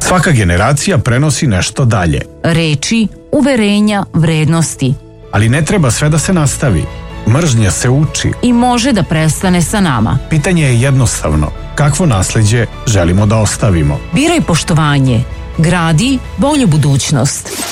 Svaka generacija prenosi nešto dalje. Reči, uverenja, vrednosti. Ali ne treba sve da se nastavi. Mržnja se uči. I može da prestane sa nama. Pitanje je jednostavno. Kakvo nasleđe želimo da ostavimo? Biraj poštovanje. Gradi bolju budućnost.